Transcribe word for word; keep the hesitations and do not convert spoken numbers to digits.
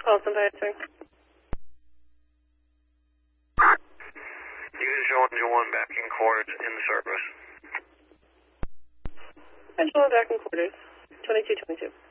call sympathizing. Usual one back in quarters in service. Angela back in quarters. twenty-two twenty-two.